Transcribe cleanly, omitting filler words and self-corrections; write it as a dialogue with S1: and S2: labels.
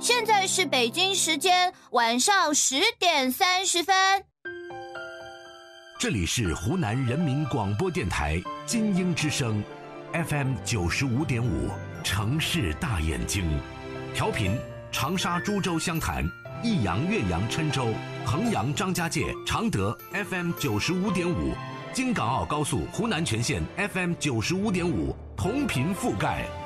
S1: 现在是北京时间晚上10:30。
S2: 这里是湖南人民广播电台金鹰之声 FM 95.5城市大眼睛，调频长沙、株洲、湘潭、益阳、岳阳、郴州、衡阳、张家界、常德 FM 95.5，京港澳高速湖南全线 FM 95.5，同频覆盖。